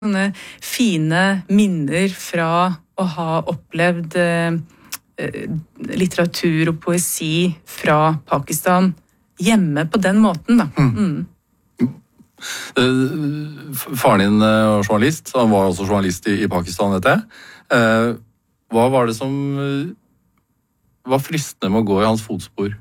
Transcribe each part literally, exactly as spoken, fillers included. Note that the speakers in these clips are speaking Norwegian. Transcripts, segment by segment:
sånne fine minner fra å ha opplevd eh, litteratur og poesi fra Pakistan hjemme på den måten, da. Mm. Mm. Faren din var journalist, han var også journalist i, i Pakistan, vet jeg. Eh, hva var det som var fristende med å gå i hans fotspor?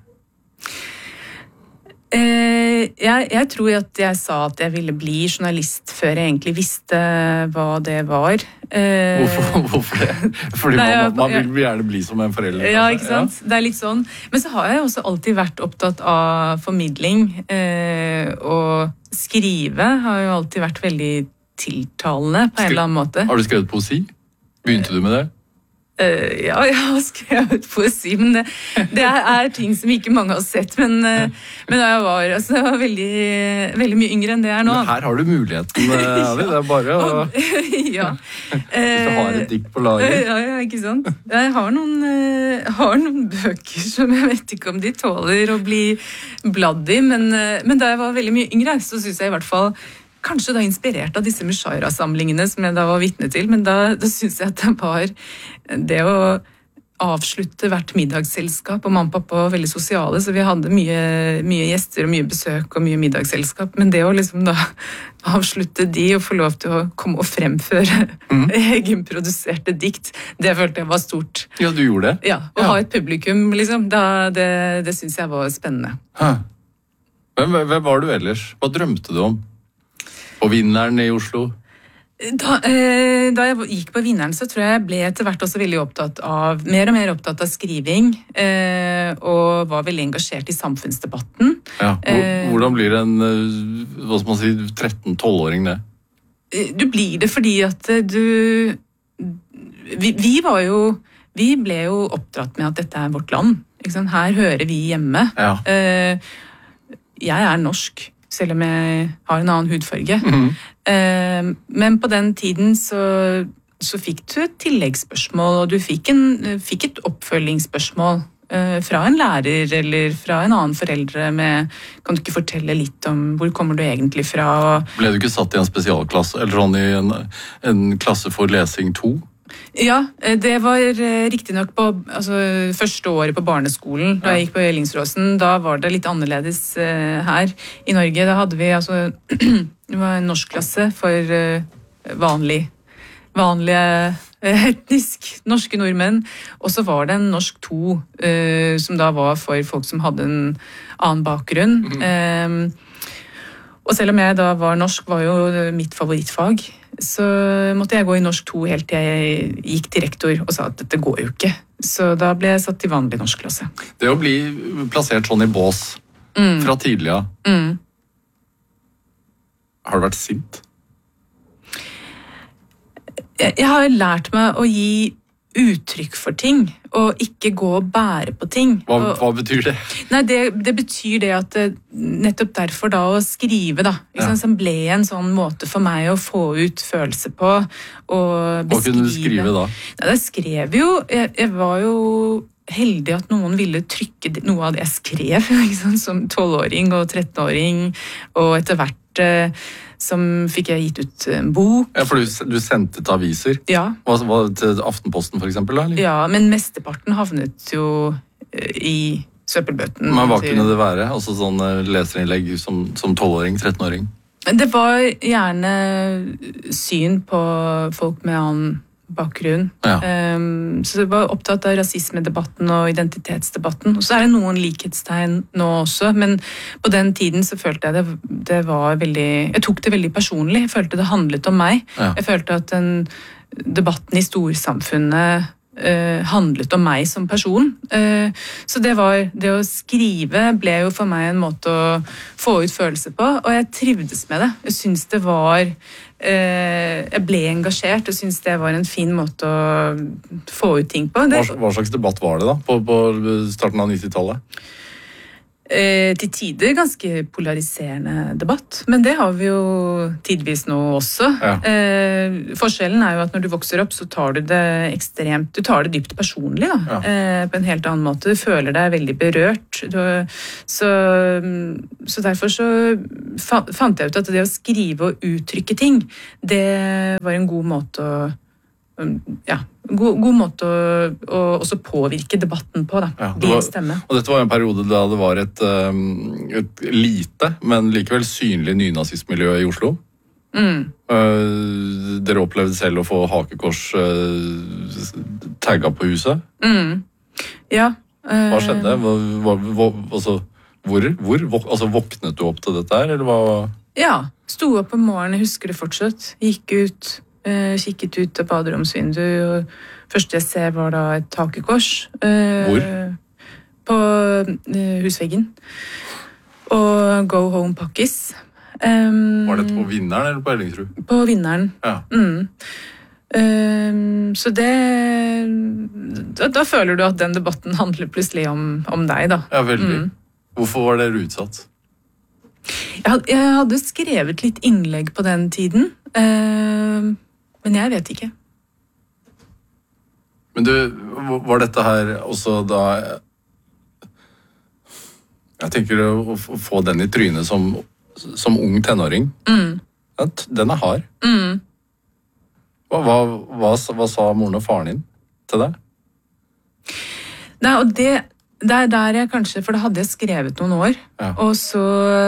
Eh, jeg, jeg tror at jeg sa at jeg ville bli journalist før jeg egentlig visste hva det var. Eh, hvorfor, hvorfor det? Fordi nei, man, man vil gjerne bli som en forelder. Ja, ikke sant? Ja. Det er litt sånn. Men så har jeg også alltid vært opptatt av formidling. Eh, og skrive har jo alltid vært veldig tiltalende på en eller annen måte. Har du skrevet poesi? Begynte du med det? Uh, ja, jeg har skrevet poesi, men det, det er, er ting som ikke mange har sett. Men, uh, men da jeg var, altså, jeg var veldig, veldig mye yngre enn det er nå. Men her har du muligheten, Ali. Det er bare å ja. Hvis du har et dikt på lager. Ja, ja, ikke sant? Jeg har noen, uh, har noen bøker som jeg vet ikke om de tåler å bli bladd i, men, uh, men da jeg var veldig mye yngre, så synes jeg i hvert fall kanskje da inspirert av disse Mushaira-samlingene som jeg da var vitne til, men da, da synes jeg at det var det å avslutte hvert middagsselskap, og mamma og pappa var veldig sosiale, så vi hadde mye, mye gjester og mye besøk og mye middagsselskap, men det å liksom da avslutte de og få lov til å komme og fremføre mm. egenproduserte dikt, det følte jeg var stort. Ja, du gjorde det? Ja, å ja. Ha et publikum, liksom, da, det, det synes jeg var spennende. Hæ. Hvem, hvem var du ellers? Hva drømte du om? Og Vinneren i Oslo? Da, eh, da jeg gikk på Vinneren, så tror jeg jeg ble etter hvert også veldig opptatt av, mer og mer opptatt av skriving, eh, og var veldig engasjert i samfunnsdebatten. Ja, hvordan blir en, hva skal man si, tretten-tolv-åring det? Du blir det fordi at du... Vi, vi var jo... Vi ble jo oppdratt med at dette er vårt land. Ikke sant? Her hører vi hjemme. Ja. Eh, jeg er norsk, selv om jeg har en annen hudfarge. Mm. Eh, men på den tiden så, så fikk du et tilleggsspørsmål, og du fikk, en, fikk et oppfølgingsspørsmål eh, fra en lærer eller fra en annen foreldre med, kan du ikke fortelle litt om hvor kommer du egentlig fra? Ble du ikke satt i en spesialklasse, eller sånn i en, en klasse for lesing to? Ja, det var riktig nok på altså, første året på barneskolen, da jeg gikk på Ellingsråsen. Da var det litt annerledes uh, her i Norge. Da hadde vi altså, det var en norskklasse for uh, vanlig, vanlige uh, etnisk norske nordmenn. Og så var det en norsk to, uh, som da var for folk som hadde en annen bakgrunn. Mm. Um, og selv om jeg da var norsk, var jo mitt favorittfag, så måtte jeg gå i norsk to helt til jeg gikk til rektor og sa at dette går jo ikke. Så da ble jeg satt i vanlig norskklasse. Det å bli plassert sånn i bås mm. fra tidlig av. Mm. Har du vært sint? Jeg, jeg har lært meg å gi uttrykk for ting, og ikke gå og bære på ting. Hva, og, hva betyr det? Nei, det, det betyr det at nettopp derfor da å skrive da, ja. Som ble en sånn måte for meg å få ut følelse på, og beskrive. Hva kunne du skrive da? Nei, jeg skrev jo, jeg, jeg var jo heldig at noen ville trykke noe av det jeg skrev, ikke sant? Som tolvåring og trettenåring, og etter hvert eh, som fikk jeg gitt ut en bok. Ja, for du, du sendte til aviser? Ja. Hva, hva, til Aftenposten for eksempel? Da, eller? Ja, men mesteparten havnet jo i søppelbøtten. Men hva kunne det være? Altså sånn leserinnlegg som, som tolvåring, trettenåring? Det var gjerne syn på folk med annen bakgrunn. Ja. Um, så det var opptatt av rasismedebatten og identitetsdebatten. Og så er det noen likhetstegn nå også, men på den tiden så følte jeg det, det var veldig... Jeg tok det veldig personlig. Jeg følte det handlet om meg. Ja. Jeg følte at den debatten i storsamfunnet uh, handlet om meg som person. Uh, så det var... Det å skrive ble jo for meg en måte å få ut følelser på, og jeg trivdes med det. Jeg synes det var... Jeg ble engasjert og syntes det var en fin måte å få ut ting på. Det... Hva, hva slags debatt var det da, på, på starten av nittitallet? Eh, til tider ganske polariserende debatt, men det har vi jo tidvis nå også. Ja. Eh, forskjellen er jo at når du vokser opp, så tar du det ekstremt, du tar det dypt personlig da, Ja. eh, på en helt annen måte. Du føler deg veldig berørt. Du, så, så derfor så fa, fant jeg ut at det å skrive og uttrykke ting, det var en god måte å ja, god, god måte å, å også påvirke debatten på, da. Ja, det Din var- stemme. Og dette var en periode da det var et, um, et lite, men likevel synlig nynazistmiljø i Oslo. Mm. Uh, dere opplevde selv å få hakekors uh, tagga på huset. Mm. Ja. eh, Hva skjedde? Hva, hva, hva, altså, hvor? hvor? Våk- Altså, våknet du opp til dette her, eller hva? Ja. Sto opp om morgenen, jeg husker det fortsatt. Gikk ut, eh, kikket ut av baderomsvinduet, og første jeg ser var da et hakekors. eh, Hvor? På eh, husveggen. Og Go Home Pakkis. Um, Var dette på Vinneren eller på Ellingsrud? På Vinneren. Ja. Mm. Um, så det da, da føler du at den debatten handler plutselig om, om deg, da. ja, veldig. Mm. Hvorfor var dere utsatt? Jeg had- jeg hadde skrevet litt innlegg på den tiden, um, men jeg vet ikke. Men du, var dette her også da Jeg tenker å f- få den i trynet som, som ung tenåring. Mm. Ja, t- Den er hard. Mm. Hva, hva, hva, sa- hva sa moren og faren din til deg? Nei, og det, det er der jeg kanskje, for da hadde jeg skrevet noen år, Ja. og så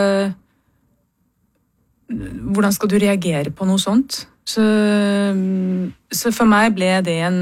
hvordan skal du reagere på noe sånt? Så, så for meg ble det en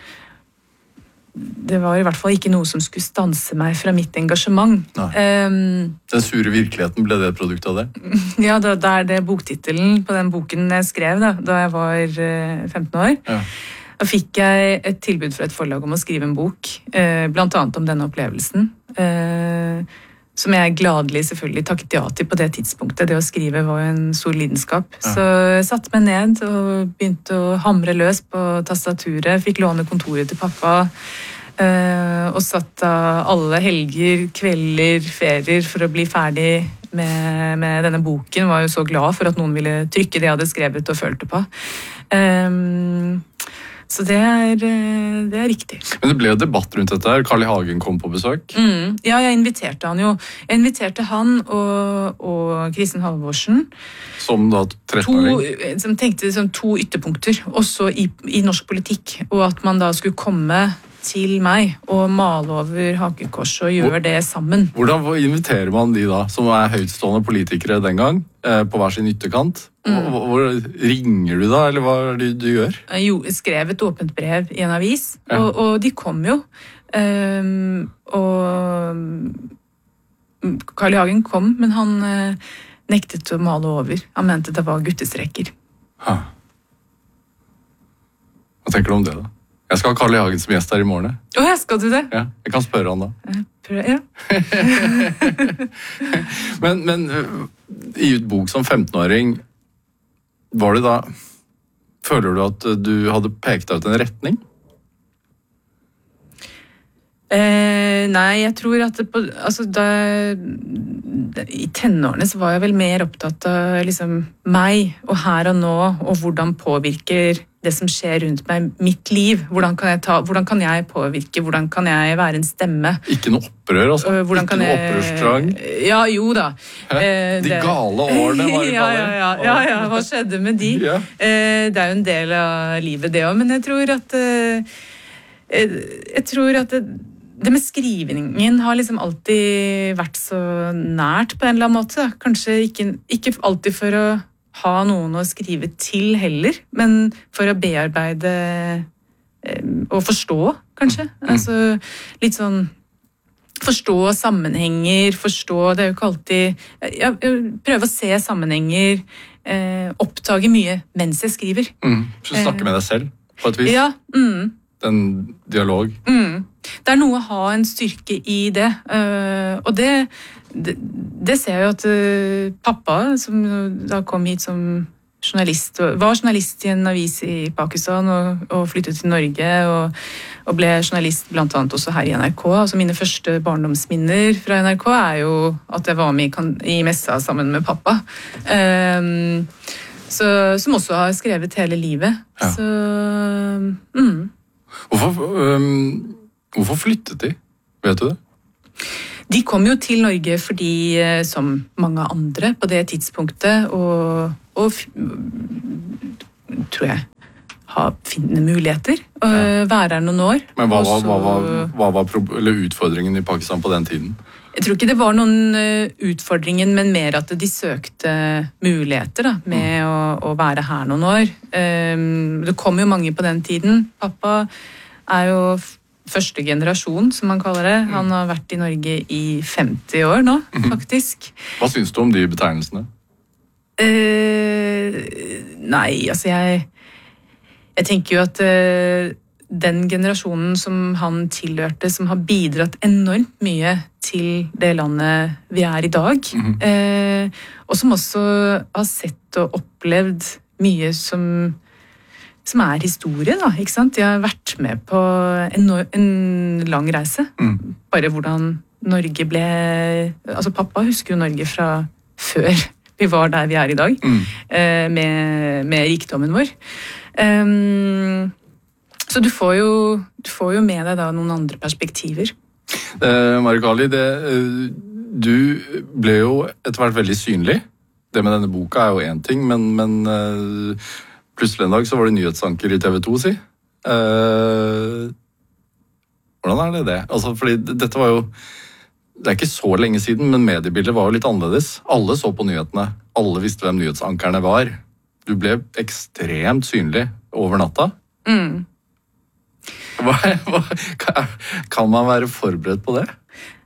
det var i hvert fall ikke noe som skulle stanse meg fra mitt engasjement. Um, Den sure virkeligheten, ble det et produkt av det? ja, da, da er det boktittelen på den boken jeg skrev da, da jeg var uh, femten år. Ja. Da fikk jeg et tilbud fra et forlag om å skrive en bok, uh, blant annet om denne opplevelsen. Uh, som jeg gladelig selvfølgelig takket ja til på det tidspunktet. Det å skrive var jo en stor lidenskap. Ja. Så jeg satte meg ned og begynte å hamre løs på tastaturet. Fikk låne kontoret til pappa. eh, og satt da alle helger, kvelder, ferier for å bli ferdig med, med denne boken. Var jo så glad for at noen ville trykke det jeg hadde skrevet og følte på. Um, så det er, eh, det er riktig. Men det ble jo debatt rundt dette her. Carl I. Hagen kom på besøk. Mm, ja, jeg inviterte han jo. Jeg inviterte han og, og Kristin Halvorsen, Som da to, trettenåring. som tenkte som to ytterpunkter, også i, i norsk politikk, og at man da skulle komme til meg og male over hakekors og gjøre det sammen. Hvordan inviterer man de da, som er høytstående politikere den gang, eh, på hver sin ytterkant? Mm. Hvor, hvor ringer du da, eller hva er det du gjør? Jeg jo, skrev et åpent brev i en avis, Ja. og, og de kom jo. Um, og Carl I. Hagen kom, men han uh, nektet å male over. Han mente det var guttestreker. Ha. Hva tenker du om det da? Jeg skal ha Carl I. Hagen som gjest her i morgen. Å ja, skal du det? Ja, jeg kan spørre han da. Jeg prøver- Ja. Men, men øh, i ut bok som femtenåring, var det da, føler du at du hadde pekt ut en retning? Eh, nei, jeg tror at det på, altså da, i tenårene så var jeg vel mer opptatt av liksom meg og her og nå, og hvordan påvirker det som skjer rundt meg, mitt liv. Hvordan kan jeg, ta, hvordan kan jeg påvirke, hvordan kan jeg være en stemme? Ikke noe opprør, altså? Øh, hvordan Ikke kan noe jeg- opprørstrang? Ja, jo da. Hæ? Eh, De det- gale årene, var det ja, bare. ja, ja, ja, ja, hva skjedde med de? Ja. Eh, det er jo en del av livet det også, men jeg tror at eh, eh, jeg tror at det, det med skrivingen har liksom alltid vært så nært på en eller annen måte. Kanskje ikke, ikke alltid for å ha noen å skrive til heller, men for å bearbeide eh, og forstå, kanskje. Altså litt sånn forstå sammenhenger, forstå, det er jo ikke alltid, ja, prøve å se sammenhenger, eh, oppdage mye mens jeg skriver. Mm. Så du snakker med deg selv, på et vis? Ja, mm, Den dialog? mm. Det er noe å ha en styrke i det, eh, og det, det, det ser jeg jo at eh, pappa, som da kom hit som journalist, var journalist i en avis i Pakistan og, og flyttet til Norge og, og ble journalist blant annet også her i N R K. Altså mine første barndomsminner fra N R K er jo at jeg var med i, i messa sammen med pappa. Um, så, som også har skrevet hele livet. Ja. Så, mm. hvorfor, um, hvorfor flyttet de? Vet du det? De kom jo til Norge fordi, som mange andre på det tidspunktet, og, og tror jeg, ha finne muligheter, og ja. Være her noen år. Men hva, Også, hva, hva, hva var eller utfordringen i Pakistan på den tiden? Jeg tror ikke det var noen utfordringen, men mer at de søkte muligheter da, med mm. å, å være her noen år. Det kom jo mange på den tiden. Pappa er jo første generasjon, som man kaller det. Han har vært i Norge i femti år nå, faktisk. Hva syns du om de betegnelsene? Uh, nei, altså jeg Jeg tenker jo at uh, den generasjonen som han tilhørte, som har bidratt enormt mye til det landet vi er i dag, mm-hmm. uh, og som også har sett og opplevd mye som som er historie, da, ikke sant? Jeg har vært med på en, en lang reise. Mm. Bare hvordan Norge ble... Altså, pappa husker jo Norge fra før vi var der vi er i dag, mm. eh, med, med rikdommen vår. Um, så du får, jo, du får jo med deg da noen andre perspektiver. Eh, Marikali, det, du ble jo etter hvert veldig synlig. Det med denne boka er jo en ting, men... men eh, plutselig en dag så var det nyhetsanker i T V to, si. Eh, hvordan er det det? Altså, fordi dette var jo... Det er ikke så lenge siden, men mediebildet var jo litt annerledes. Alle så på nyhetene. Alle visste hvem nyhetsankerne var. Du ble ekstremt synlig over natta. Mm. Hva, hva, kan man være forberedt på det?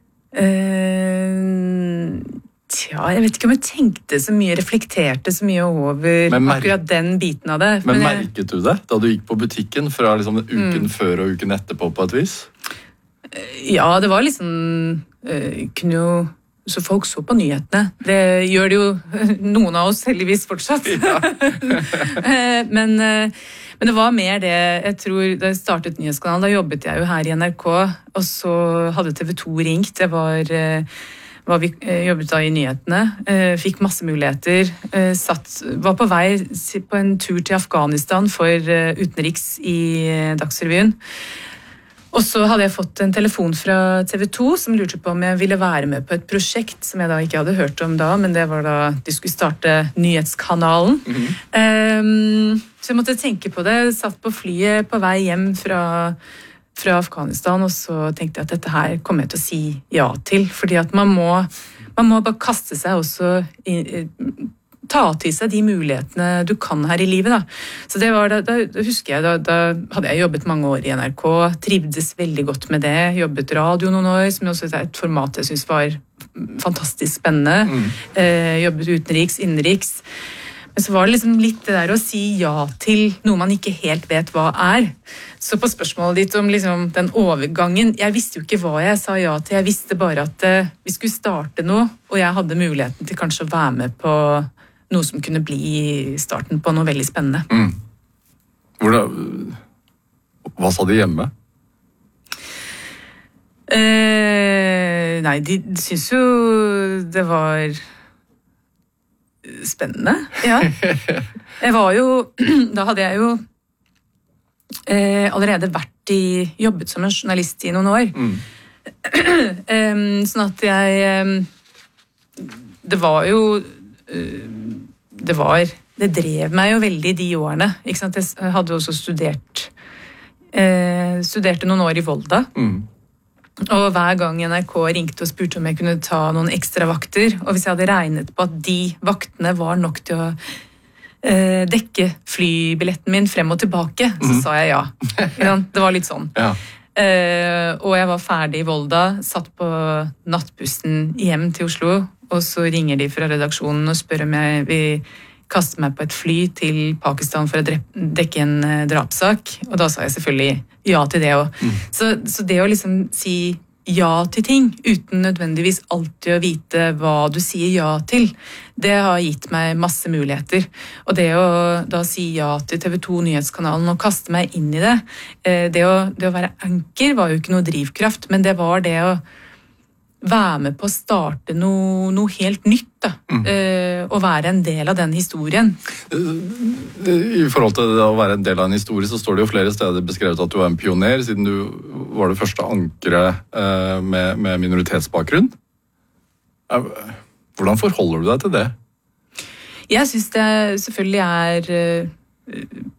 Uh... Tja, jeg vet ikke om jeg tenkte så mye, reflekterte så mye over akkurat den biten av det. Men, men merket du det da du gikk på butikken fra liksom uken mm. før og uken etterpå på et vis? Ja, det var liksom, kunne jo, så folk så på nyhetene. Det gjør det jo noen av oss heldigvis fortsatt. Ja. men, men det var mer det, jeg tror, da jeg startet nyhetskanalen, da jobbet jeg jo her i N R K, og så hadde T V to ringt, det var... var vi jobbet da i nyhetene, fikk masse muligheter, satt, var på vei på en tur til Afghanistan for utenriks i Dagsrevyen. Og så hadde jeg fått en telefon fra T V to som lurte på om jeg ville være med på et prosjekt som jeg da ikke hadde hørt om da, men det var da de skulle starte nyhetskanalen. Mm-hmm. Um, så jeg måtte tenke på det, satt på flyet på vei hjem fra fra Afghanistan, og så tenkte jeg at dette her kommer jeg til å si ja til, fordi at man må, man må bare kaste seg også, i, ta til seg de mulighetene du kan her i livet, da. Så det var, da, da husker jeg, da, da hadde jeg jobbet mange år i N R K, trivdes veldig godt med det, jobbet radio noen år, som også er et format jeg synes var fantastisk spennende, mm. eh, jobbet utenriks, innenriks. Men så var det liksom litt det der å si ja til noe man ikke helt vet hva er. Så på spørsmålet ditt om liksom den overgangen, jeg visste jo ikke hva jeg sa ja til, jeg visste bare at uh, vi skulle starte noe, og jeg hadde muligheten til kanskje å være med på noe som kunne bli starten på noe veldig spennende. Mm. Hvordan, hva sa de hjemme? Uh, nei, de synes jo det var... spennende, ja. Jeg var jo, da hadde jeg jo eh, allerede vært i, jobbet som en journalist i noen år. Mm. um, sånn at jeg um, det var jo uh, det var, det drev meg jo veldig de årene, ikke sant? Jeg hadde jo også studert uh, studerte noen år i Volda. Mm. Og hver gang N R K ringte og spurte om jeg kunne ta noen ekstra vakter, og hvis jeg hadde regnet på at de vaktene var nok til å eh, dekke flybilletten min frem og tilbake, mm. så sa jeg ja. Det var litt sånn. Ja. Eh, og jeg var ferdig i Volda, satt på nattbussen hjem til Oslo, og så ringer de fra redaksjonen og spør om jeg vil kaste meg på et fly til Pakistan for å dekke en drapssak, og da sa jeg selvfølgelig ja til det også. Mm. Så, så det å liksom si ja til ting, uten nødvendigvis alltid å vite hva du sier ja til. Det har gitt meg masse muligheter. Og det å da si ja til T V to Nyhetskanalen og kaste meg inn i det, det å, det å være anker var jo ikke noe drivkraft, men det var det å være med på å starte noe, noe helt nytt, da. Mm. Uh, og være en del av den historien. I forhold til det å være en del av en historie, så står det jo flere steder beskrevet at du var en pioner, siden du var det første ankeret uh, med, med minoritetsbakgrunn. Uh, hvordan forholder du deg til det? Jeg synes det selvfølgelig er uh,